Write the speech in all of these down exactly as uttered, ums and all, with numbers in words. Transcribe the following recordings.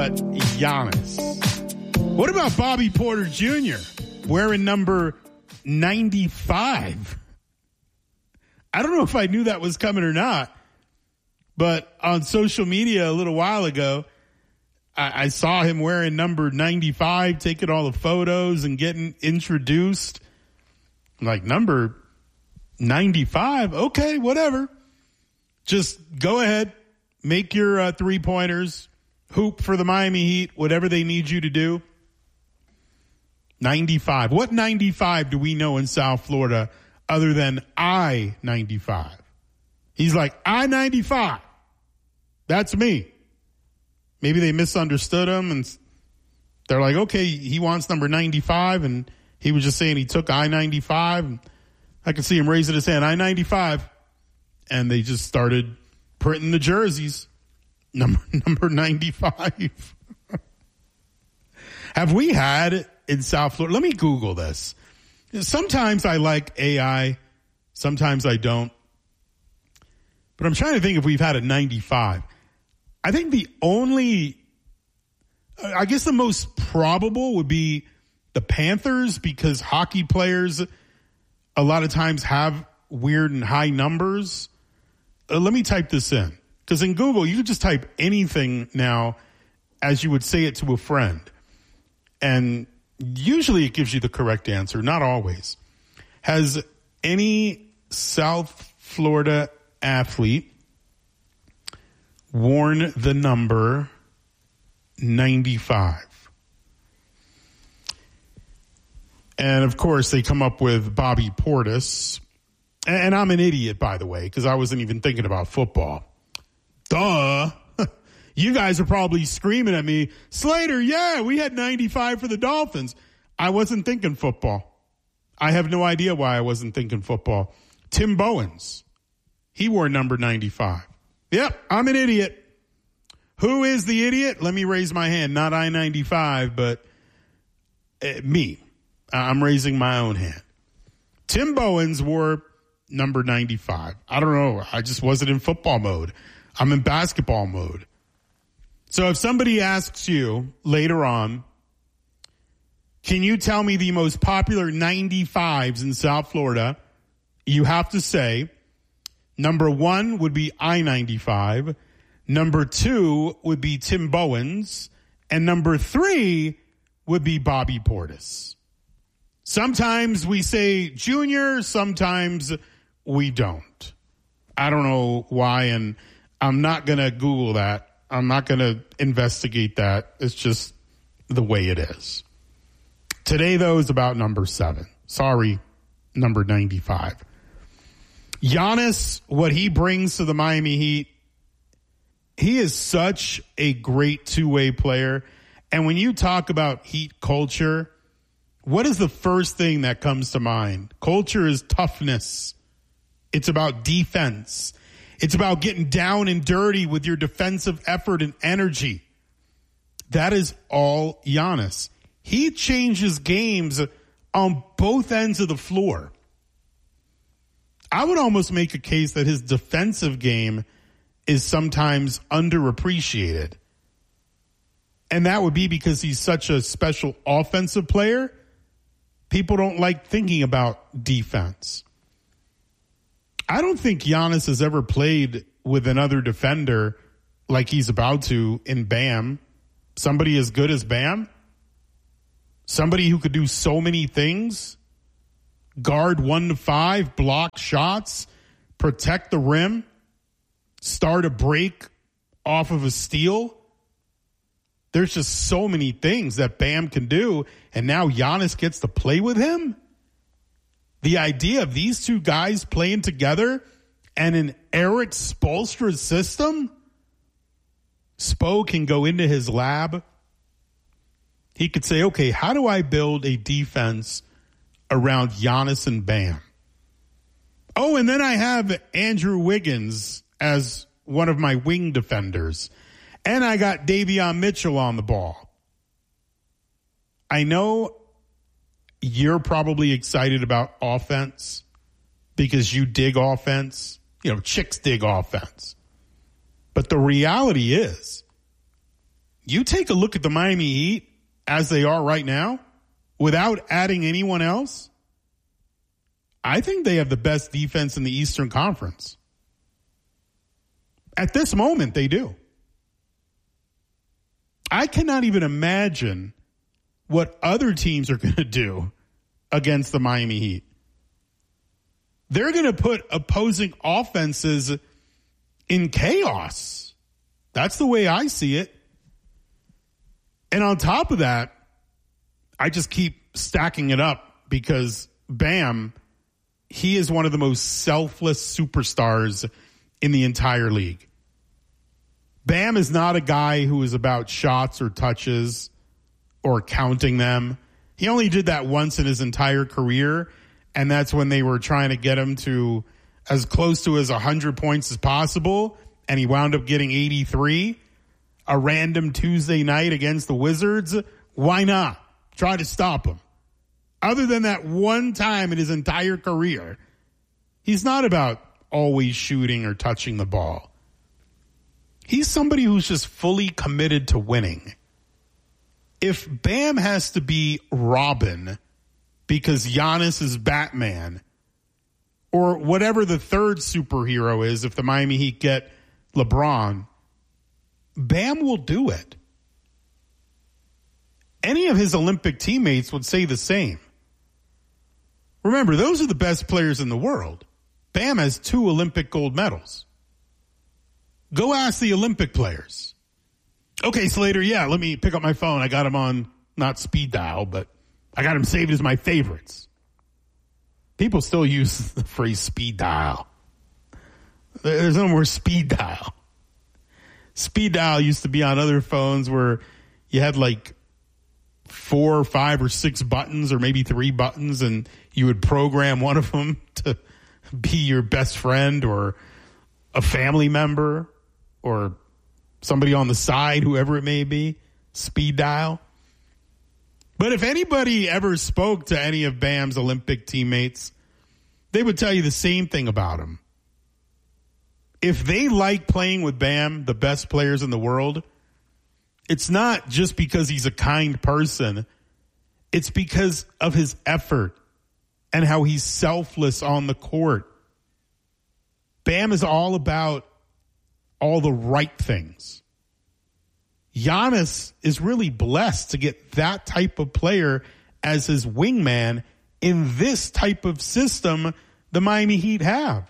But Giannis. What about Bobby Porter Junior wearing number ninety-five? I don't know if I knew that was coming or not, but on social media a little while ago, I, I saw him wearing number ninety-five, taking all the photos and getting introduced. I'm like, number ninety-five? Okay, whatever. Just go ahead, make your uh, three-pointers, hoop for the Miami Heat, whatever they need you to do. ninety-five. What ninety-five do we know in South Florida other than I ninety-five? He's like, I ninety-five. That's me. Maybe they misunderstood him and they're like, okay, he wants number ninety-five, and he was just saying he took I ninety-five. And I could see him raising his hand, I ninety-five. And they just started printing the jerseys. Number number ninety-five. Have we had in South Florida? Let me Google this. Sometimes I like A I. Sometimes I don't. But I'm trying to think if we've had a ninety-five. I think the only, I guess the most probable would be the Panthers, because hockey players a lot of times have weird and high numbers. Uh, let me type this in. Because in Google, you can just type anything now as you would say it to a friend. And usually it gives you the correct answer, not always. Has any South Florida athlete worn the number ninety-five? And, of course, they come up with Bobby Portis. And I'm an idiot, by the way, because I wasn't even thinking about football. Duh. You guys are probably screaming at me, Slater, yeah, we had ninety-five for the Dolphins. I wasn't thinking football. I have no idea why I wasn't thinking football. Tim Bowens, he wore number ninety-five. Yep, I'm an idiot. Who is the idiot? Let me raise my hand. Not I ninety-five, but uh, me. I'm raising my own hand. Tim Bowens wore number ninety-five. I don't know. I just wasn't in football mode. I'm in basketball mode. So if somebody asks you later on, can you tell me the most popular ninety-fives in South Florida? You have to say, number one would be I ninety-five. Number two would be Tim Bowens. And number three would be Bobby Portis. Sometimes we say Junior, sometimes we don't. I don't know why, and I'm not going to Google that. I'm not going to investigate that. It's just the way it is. Today, though, is about number seven. Sorry, number ninety-five. Giannis, what he brings to the Miami Heat, he is such a great two-way player. And when you talk about Heat culture, what is the first thing that comes to mind? Culture is toughness. It's about defense. It's about getting down and dirty with your defensive effort and energy. That is all Giannis. He changes games on both ends of the floor. I would almost make a case that his defensive game is sometimes underappreciated. And that would be because he's such a special offensive player. People don't like thinking about defense. I don't think Giannis has ever played with another defender like he's about to in Bam. Somebody as good as Bam. Somebody who could do so many things. Guard one to five, block shots, protect the rim, start a break off of a steal. There's just so many things that Bam can do, and now Giannis gets to play with him. The idea of these two guys playing together and in Eric Spoelstra's system, Spo can go into his lab. He could say, okay, how do I build a defense around Giannis and Bam? Oh, and then I have Andrew Wiggins as one of my wing defenders. And I got Davion Mitchell on the ball. I know you're probably excited about offense because you dig offense. You know, chicks dig offense. But the reality is you take a look at the Miami Heat as they are right now, without adding anyone else, I think they have the best defense in the Eastern Conference. At this moment, they do. I cannot even imagine what other teams are going to do against the Miami Heat. They're going to put opposing offenses in chaos. That's the way I see it. And on top of that, I just keep stacking it up because Bam, he is one of the most selfless superstars in the entire league. Bam is not a guy who is about shots or touches or counting them. He only did that once in his entire career, and that's when they were trying to get him to as close to his one hundred points as possible, and he wound up getting eighty-three. A random Tuesday night against the Wizards. Why not? Try to stop him. Other than that one time in his entire career, he's not about always shooting or touching the ball. He's somebody who's just fully committed to winning. If Bam has to be Robin because Giannis is Batman, or whatever the third superhero is, if the Miami Heat get LeBron, Bam will do it. Any of his Olympic teammates would say the same. Remember, those are the best players in the world. Bam has two Olympic gold medals. Go ask the Olympic players. Okay, Slater, yeah, let me pick up my phone. I got him on, not speed dial, but I got him saved as my favorites. People still use the phrase speed dial. There's no more speed dial. Speed dial used to be on other phones where you had like four or five or six buttons or maybe three buttons, and you would program one of them to be your best friend or a family member or somebody on the side, whoever it may be. Speed dial. But if anybody ever spoke to any of Bam's Olympic teammates, they would tell you the same thing about him. If they like playing with Bam, the best players in the world, it's not just because he's a kind person. It's because of his effort and how he's selfless on the court. Bam is all about all the right things. Giannis is really blessed to get that type of player as his wingman in this type of system the Miami Heat have.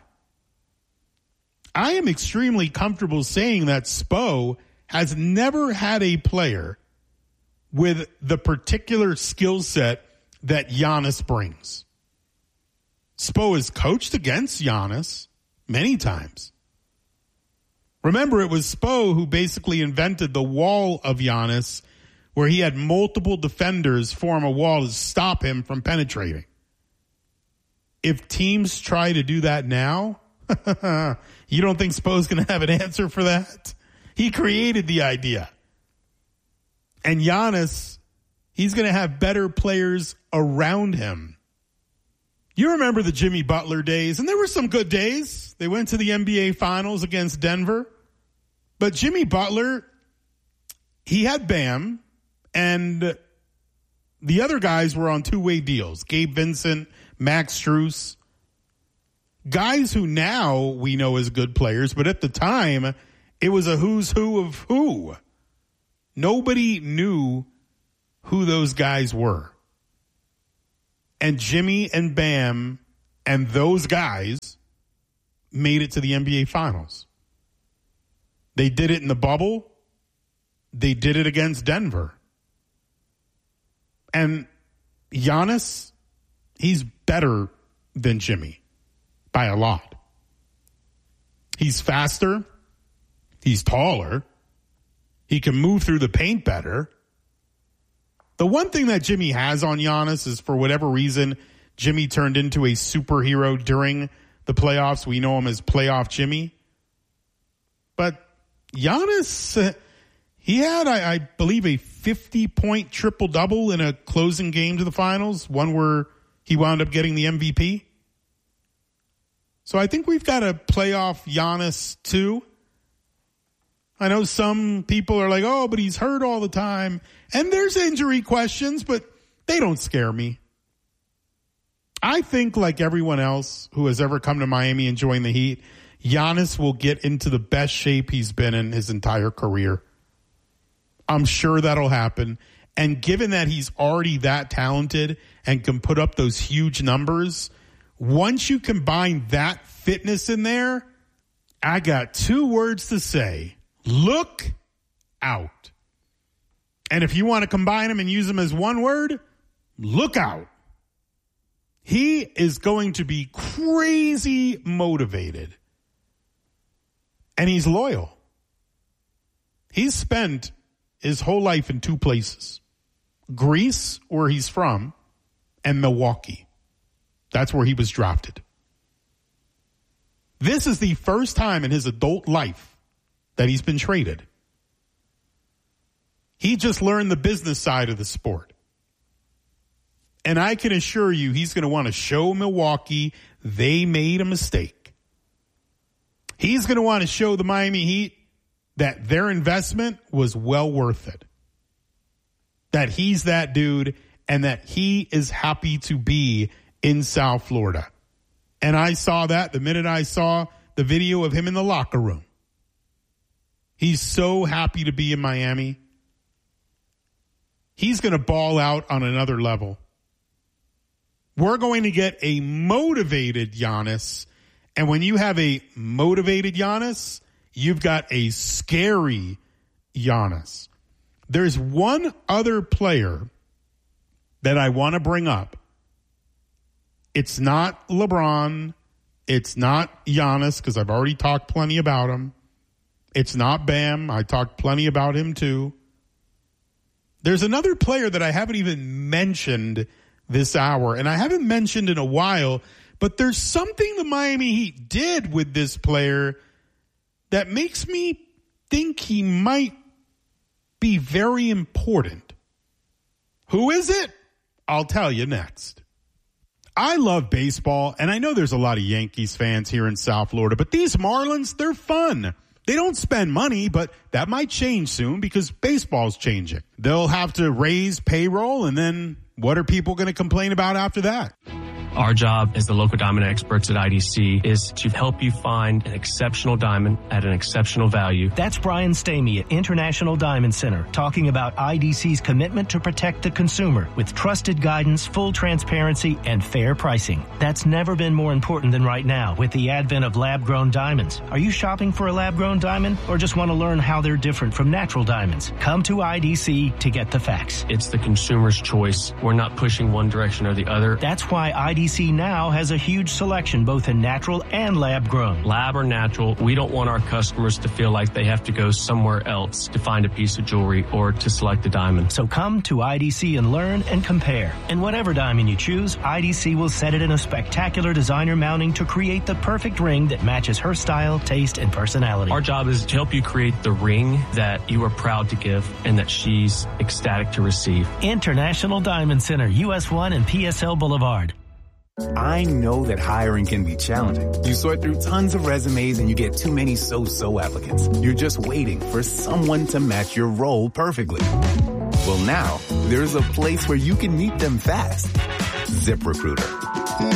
I am extremely comfortable saying that Spo has never had a player with the particular skill set that Giannis brings. Spo has coached against Giannis many times. Remember, it was Spo who basically invented the wall of Giannis, where he had multiple defenders form a wall to stop him from penetrating. If teams try to do that now, you don't think Spo's going to have an answer for that? He created the idea. And Giannis, he's going to have better players around him. You remember the Jimmy Butler days, and there were some good days. They went to the N B A Finals against Denver. But Jimmy Butler, he had Bam, and the other guys were on two-way deals. Gabe Vincent, Max Strus. Guys who now we know as good players, but at the time, it was a who's who of who. Nobody knew who those guys were. And Jimmy and Bam and those guys made it to the N B A Finals. They did it in the bubble. They did it against Denver. And Giannis, he's better than Jimmy by a lot. He's faster. He's taller. He can move through the paint better. The one thing that Jimmy has on Giannis is, for whatever reason, Jimmy turned into a superhero during the playoffs. We know him as Playoff Jimmy. But Giannis, uh, he had, I, I believe, a fifty-point triple-double in a closing game to the finals, one where he wound up getting the M V P. So I think we've got a playoff Giannis too. I know some people are like, oh, but he's hurt all the time. And there's injury questions, but they don't scare me. I think, like everyone else who has ever come to Miami enjoying the Heat, Giannis will get into the best shape he's been in his entire career. I'm sure that'll happen. And given that he's already that talented and can put up those huge numbers, once you combine that fitness in there, I got two words to say. Look out. And if you want to combine them and use them as one word, look out. He is going to be crazy motivated. And he's loyal. He's spent his whole life in two places. Greece, where he's from, and Milwaukee. That's where he was drafted. This is the first time in his adult life that he's been traded. He just learned the business side of the sport. And I can assure you he's going to want to show Milwaukee they made a mistake. He's going to want to show the Miami Heat that their investment was well worth it. That he's that dude and that he is happy to be in South Florida. And I saw that the minute I saw the video of him in the locker room. He's so happy to be in Miami. He's going to ball out on another level. We're going to get a motivated Giannis. And when you have a motivated Giannis, you've got a scary Giannis. There's one other player that I want to bring up. It's not LeBron. It's not Giannis, because I've already talked plenty about him. It's not Bam. I talked plenty about him too. There's another player that I haven't even mentioned this hour, and I haven't mentioned in a while, but there's something the Miami Heat did with this player that makes me think he might be very important. Who is it? I'll tell you next. I love baseball, and I know there's a lot of Yankees fans here in South Florida, but these Marlins, they're fun. They don't spend money, but that might change soon because baseball's changing. They'll have to raise payroll, and then what are people going to complain about after that? Our job as the local diamond experts at I D C is to help you find an exceptional diamond at an exceptional value. That's Brian Stamey at International Diamond Center talking about I D C's commitment to protect the consumer with trusted guidance, full transparency, and fair pricing. That's never been more important than right now with the advent of lab-grown diamonds. Are you shopping for a lab-grown diamond or just want to learn how they're different from natural diamonds? Come to I D C to get the facts. It's the consumer's choice. We're not pushing one direction or the other. That's why I D C now has a huge selection both in natural and lab-grown. Lab or natural, we don't want our customers to feel like they have to go somewhere else to find a piece of jewelry or to select a diamond. So come to I D C and learn and compare. And whatever diamond you choose, I D C will set it in a spectacular designer mounting to create the perfect ring that matches her style, taste, and personality. Our job is to help you create the ring that you are proud to give and that she's ecstatic to receive. International Diamond Center, U S one and P S L Boulevard. I know that hiring can be challenging. You sort through tons of resumes and you get too many so-so applicants. You're just waiting for someone to match your role perfectly. Well, now there's a place where you can meet them fast. ZipRecruiter.